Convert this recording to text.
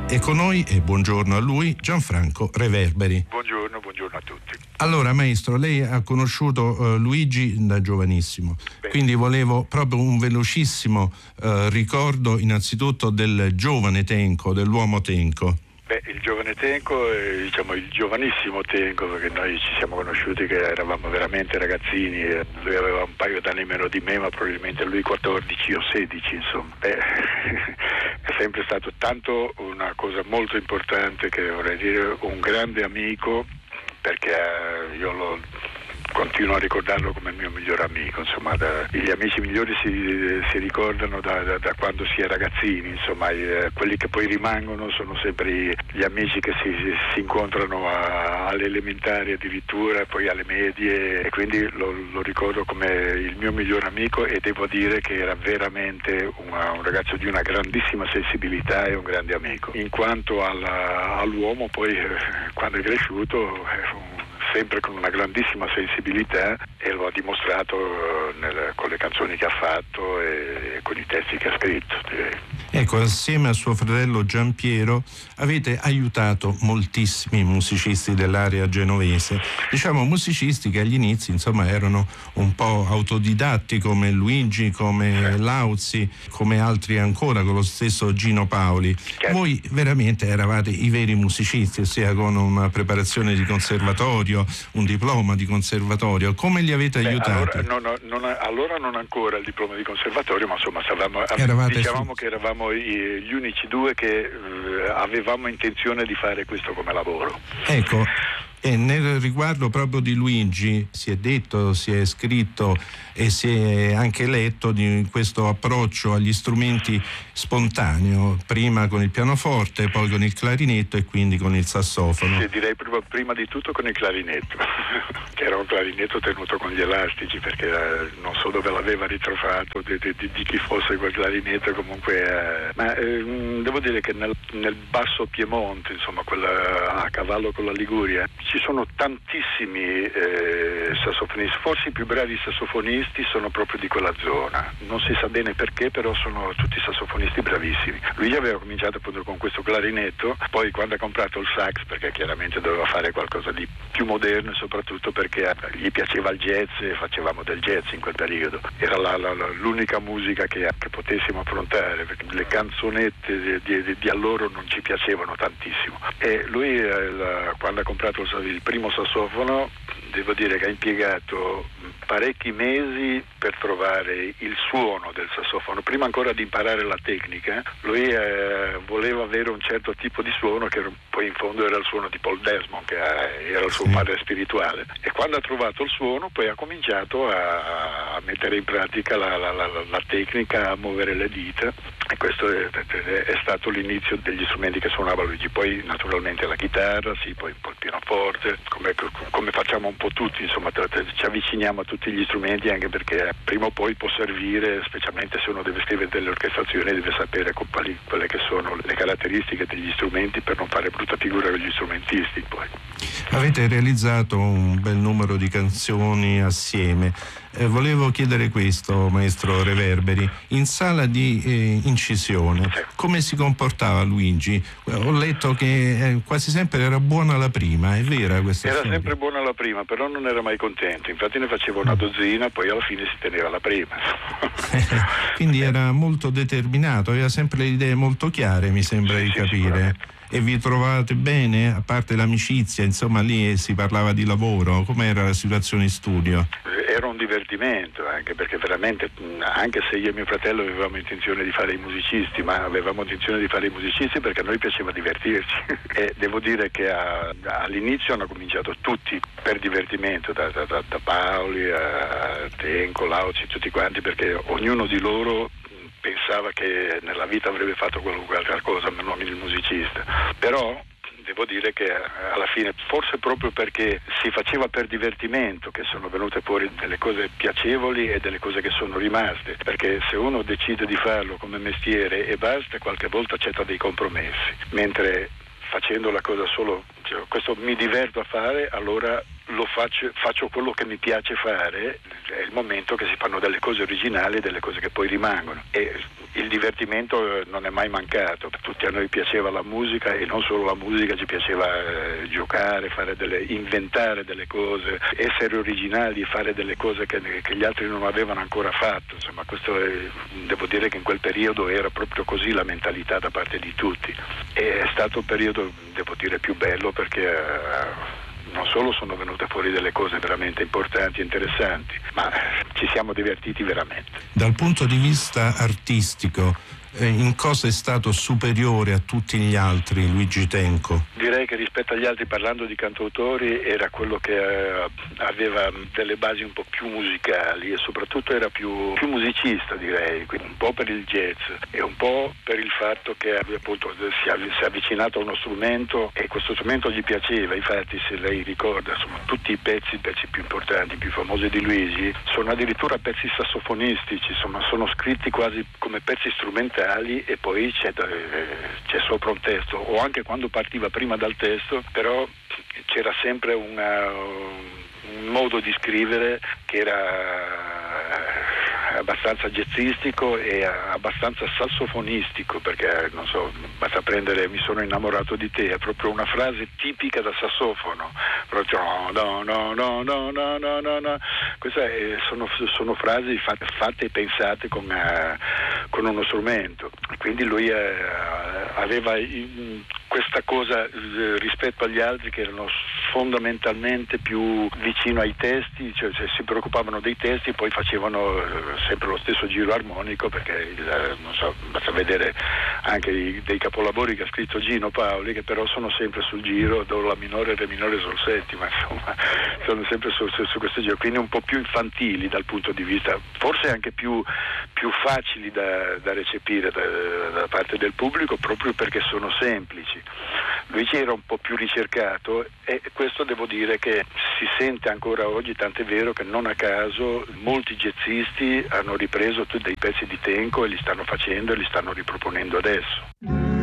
E con noi, e buongiorno a lui, Gianfranco Reverberi. Buongiorno a tutti. Allora, maestro, lei ha conosciuto Luigi da giovanissimo, Bene. Quindi volevo proprio un velocissimo ricordo innanzitutto del giovane Tenco, dell'uomo Tenco. Il giovane Tenco, diciamo il giovanissimo Tenco, perché noi ci siamo conosciuti che eravamo veramente ragazzini, lui aveva un paio d'anni meno di me, ma probabilmente lui 14 o 16, insomma. È sempre stato tanto una cosa molto importante, che vorrei dire un grande amico, perché io lo continuo a ricordarlo come il mio miglior amico, insomma. Gli amici migliori si ricordano da quando si è ragazzini, insomma. Quelli che poi rimangono sono sempre gli amici che si incontrano alle elementari addirittura, poi alle medie, e quindi lo ricordo come il mio miglior amico, e devo dire che era veramente un ragazzo di una grandissima sensibilità e un grande amico. In quanto all'uomo, poi quando è cresciuto sempre con una grandissima sensibilità, e lo ha dimostrato con le canzoni che ha fatto e con i testi che ha scritto. Ecco, assieme a suo fratello Giampiero avete aiutato moltissimi musicisti dell'area genovese, diciamo musicisti che agli inizi insomma erano un po' autodidatti, come Luigi, come Lauzi, come altri ancora, con lo stesso Gino Paoli. Certo. Voi veramente eravate i veri musicisti, ossia con una preparazione di conservatorio, un diploma di conservatorio. Come li avete aiutati? Allora non ancora il diploma di conservatorio, ma insomma dicevamo che eravamo gli unici due che avevamo intenzione di fare questo come lavoro. Ecco, e nel riguardo proprio di Luigi si è detto, si è scritto e si è anche letto di questo approccio agli strumenti spontaneo, prima con il pianoforte, poi con il clarinetto e quindi con il sassofono. Sì, direi prima di tutto con il clarinetto, che era un clarinetto tenuto con gli elastici, perché non so dove l'aveva ritrovato, di chi fosse quel clarinetto, comunque ma devo dire che nel basso Piemonte, insomma a cavallo con la Liguria, ci sono tantissimi sassofonisti, forse i più bravi sassofonisti sono proprio di quella zona, non si sa bene perché, però sono tutti sassofonisti bravissimi. Lui aveva cominciato appunto con questo clarinetto, poi quando ha comprato il sax, perché chiaramente doveva fare qualcosa di più moderno, e soprattutto perché gli piaceva il jazz, e facevamo del jazz in quel periodo, era l'unica musica che potessimo affrontare, perché le canzonette di allora non ci piacevano tantissimo. E lui quando ha comprato il primo sassofono, devo dire che ha impiegato parecchi mesi per trovare il suono del sassofono. Prima ancora di imparare la tecnica, lui voleva avere un certo tipo di suono che poi in fondo era il suono di Paul Desmond, che era il suo padre spirituale. E quando ha trovato il suono, poi ha cominciato a mettere in pratica la tecnica, a muovere le dita, e questo è stato l'inizio degli strumenti che suonava Luigi. Poi naturalmente la chitarra, sì, poi un po' il pianoforte, come facciamo un po' tutti, insomma ci avviciniamo a tutti gli strumenti, anche perché prima o poi può servire, specialmente se uno deve scrivere delle orchestrazioni, deve sapere quelle che sono le caratteristiche degli strumenti, per non fare brutta figura con gli strumentisti. Poi avete realizzato un bel numero di canzoni assieme. Volevo chiedere questo, maestro Reverberi, in sala di incisione come si comportava Luigi? Ho letto che quasi sempre era buona la prima, è vera questa Era storia? sempre buona la prima, però non era mai contento, infatti ne faceva una dozzina, poi alla fine si teneva la prima. Quindi era molto determinato, aveva sempre le idee molto chiare, mi sembra di capire. E vi trovate bene, a parte l'amicizia, insomma lì si parlava di lavoro, com'era la situazione in studio? Era un divertimento, anche perché veramente, anche se io e mio fratello avevamo intenzione di fare i musicisti, ma avevamo intenzione di fare i musicisti perché a noi piaceva divertirci. E devo dire che all'inizio hanno cominciato tutti per divertimento, da Paoli a Tenco, Lauzi, tutti quanti, perché ognuno di loro pensava che nella vita avrebbe fatto qualunque altra cosa, ma non il musicista. Però devo dire che alla fine, forse proprio perché si faceva per divertimento, che sono venute fuori delle cose piacevoli e delle cose che sono rimaste, perché se uno decide di farlo come mestiere e basta, qualche volta accetta dei compromessi, mentre facendo la cosa solo, questo mi diverto a fare, allora faccio quello che mi piace fare, è il momento che si fanno delle cose originali, delle cose che poi rimangono, e il divertimento non è mai mancato. Tutti a noi piaceva la musica, e non solo la musica, ci piaceva giocare, inventare delle cose, essere originali, fare delle cose che gli altri non avevano ancora fatto. Insomma, devo dire che in quel periodo era proprio così la mentalità da parte di tutti, e è stato un periodo, devo dire, più bello, perché non solo sono venute fuori delle cose veramente importanti e interessanti, ma ci siamo divertiti veramente. Dal punto di vista artistico, in cosa è stato superiore a tutti gli altri Luigi Tenco? Direi che rispetto agli altri, parlando di cantautori, era quello che aveva delle basi un po' più musicali, e soprattutto era più musicista, direi, quindi un po' per il jazz e un po' per il fatto che appunto si è avvicinato a uno strumento, e questo strumento gli piaceva. Infatti, se lei ricorda, insomma, tutti i pezzi più importanti, più famosi di Luigi sono addirittura pezzi sassofonistici, insomma, sono scritti quasi come pezzi strumentali, e poi c'è sopra un testo, o anche quando partiva prima dal testo, però c'era sempre un modo di scrivere che era abbastanza jazzistico e abbastanza sassofonistico, perché non so, basta prendere "Mi sono innamorato di te", è proprio una frase tipica da sassofono, proprio no. Queste sono frasi fatte e pensate con uno strumento, quindi lui aveva questa cosa rispetto agli altri, che erano fondamentalmente più vicino ai testi, cioè si preoccupavano dei testi e poi facevano sempre lo stesso giro armonico, perché non so, basta vedere anche dei capolavori che ha scritto Gino Paoli, che però sono sempre sul giro do, la minore, re minore, sol settima, insomma sono sempre su questo giro, quindi un po' più infantili dal punto di vista, forse anche più facili da recepire da parte del pubblico, proprio perché sono semplici. Luigi era un po' più ricercato, e questo devo dire che si sente ancora oggi, tant'è vero che non a caso molti jazzisti hanno ripreso tutti dei pezzi di Tenco e li stanno facendo e li stanno riproponendo adesso.